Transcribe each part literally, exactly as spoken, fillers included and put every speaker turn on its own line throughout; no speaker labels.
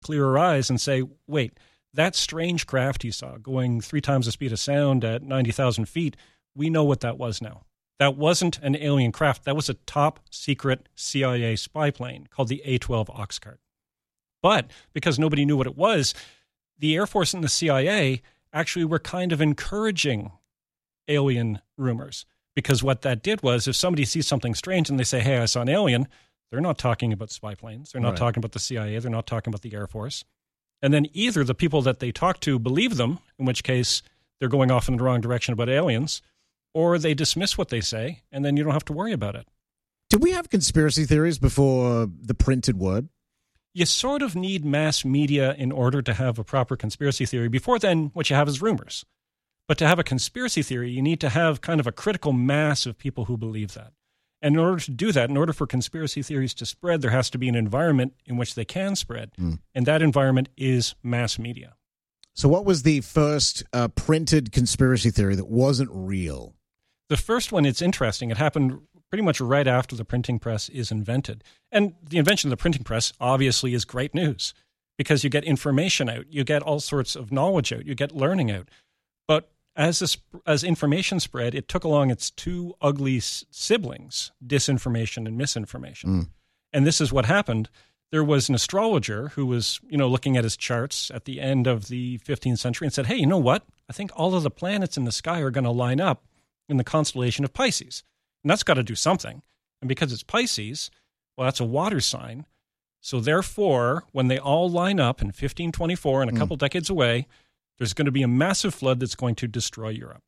clear our eyes and say, wait, that strange craft you saw going three times the speed of sound at ninety thousand feet, we know what that was now. That wasn't an alien craft. That was a top secret C I A spy plane called the A twelve Oxcart. But because nobody knew what it was, the Air Force and the C I A actually were kind of encouraging alien rumors. Because what that did was, if somebody sees something strange and they say, hey, I saw an alien, they're not talking about spy planes. They're not right. talking about the C I A. They're not talking about the Air Force. And then either the people that they talk to believe them, in which case they're going off in the wrong direction about aliens, or they dismiss what they say, and then you don't have to worry about it.
Did we have conspiracy theories before the printed word?
You sort of need mass media in order to have a proper conspiracy theory. Before then, what you have is rumors. But to have a conspiracy theory, you need to have kind of a critical mass of people who believe that. And in order to do that, in order for conspiracy theories to spread, there has to be an environment in which they can spread. Mm. And that environment is mass media.
So what was the first uh, printed conspiracy theory that wasn't real?
The first one, it's interesting. It happened pretty much right after the printing press is invented. And the invention of the printing press obviously is great news because you get information out. You get all sorts of knowledge out. You get learning out. But as this, as information spread, it took along its two ugly s- siblings, disinformation and misinformation. Mm. And this is what happened. There was an astrologer who was, you know, looking at his charts at the end of the fifteenth century and said, hey, you know what? I think all of the planets in the sky are going to line up in the constellation of Pisces. And that's got to do something. And because it's Pisces, well, that's a water sign. So therefore, when they all line up in fifteen twenty-four and a mm. couple decades away, there's going to be a massive flood that's going to destroy Europe.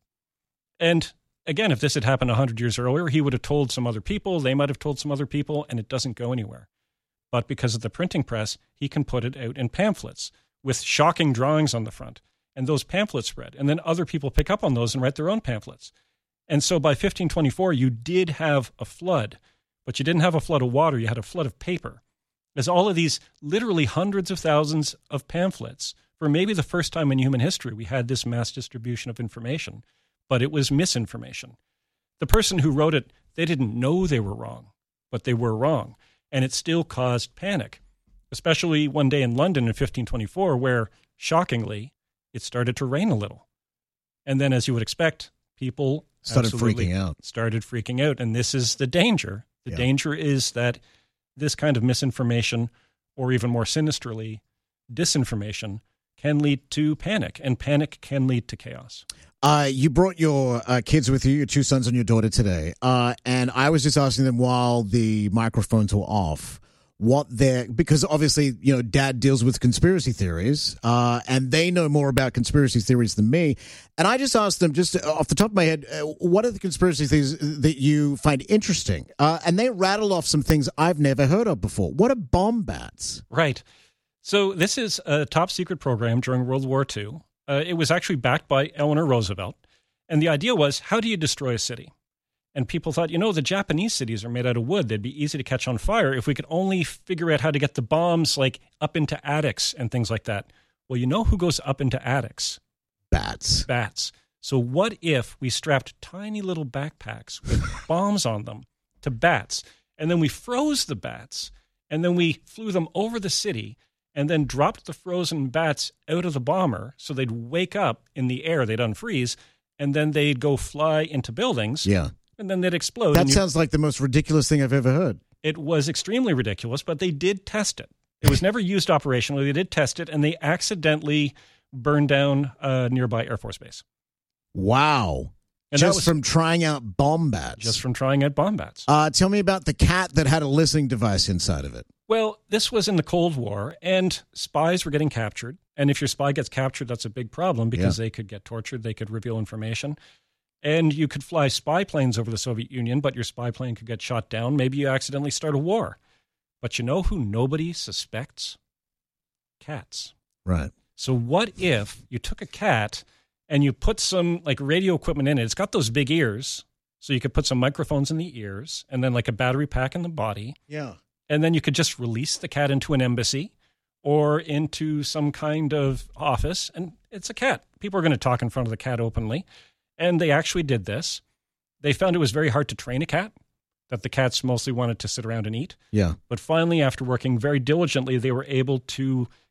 And again, if this had happened one hundred years earlier, he would have told some other people, they might have told some other people, and it doesn't go anywhere. But because of the printing press, he can put it out in pamphlets with shocking drawings on the front. And those pamphlets spread. And then other people pick up on those and write their own pamphlets. And so by fifteen twenty-four, you did have a flood, but you didn't have a flood of water. You had a flood of paper. As all of these literally hundreds of thousands of pamphlets, for maybe the first time in human history, we had this mass distribution of information, but it was misinformation. The person who wrote it, they didn't know they were wrong, but they were wrong. And it still caused panic, especially one day in London in fifteen twenty-four, where, shockingly, it started to rain a little. And then, as you would expect, people
started freaking out.
Started freaking out. And this is the danger. The yeah. danger is that this kind of misinformation, or even more sinisterly, disinformation, can lead to panic, and panic can lead to chaos.
Uh, you brought your uh, kids with you, your two sons and your daughter today, uh, and I was just asking them while the microphones were off, what they're, because obviously, you know, Dad deals with conspiracy theories, uh, and they know more about conspiracy theories than me, and I just asked them, just off the top of my head, uh, what are the conspiracy theories that you find interesting? Uh, and they rattled off some things I've never heard of before. What are bombats?
Right. So this is a top secret program during World War Two. Uh, it was actually backed by Eleanor Roosevelt. And the idea was, how do you destroy a city? And people thought, you know, the Japanese cities are made out of wood. They'd be easy to catch on fire if we could only figure out how to get the bombs like up into attics and things like that. Well, you know who goes up into attics?
Bats.
Bats. So what if we strapped tiny little backpacks with bombs on them to bats, and then we froze the bats, and then we flew them over the city, and then dropped the frozen bats out of the bomber so they'd wake up in the air, they'd unfreeze, and then they'd go fly into buildings.
Yeah.
And then they'd explode.
That
you,
sounds like the most ridiculous thing I've ever heard.
It was extremely ridiculous, but they did test it. It was never used operationally. They did test it, and they accidentally burned down a nearby Air Force base.
Wow.
And
just
was,
from trying out bomb bats.
Just from trying out bomb bats.
Uh, tell me about the cat that had a listening device inside of it.
Well, this was in the Cold War, and spies were getting captured. And if your spy gets captured, that's a big problem because yeah. they could get tortured. They could reveal information. And you could fly spy planes over the Soviet Union, but your spy plane could get shot down. Maybe you accidentally start a war. But you know who nobody suspects? Cats.
Right.
So what if you took a cat and you put some like radio equipment in it? It's got those big ears, so you could put some microphones in the ears and then like a battery pack in the body.
Yeah.
And then you could just release the cat into an embassy or into some kind of office. And it's a cat. People are going to talk in front of the cat openly. And they actually did this. They found it was very hard to train a cat, that the cats mostly wanted to sit around and eat.
Yeah.
But finally, after working very diligently, they were able to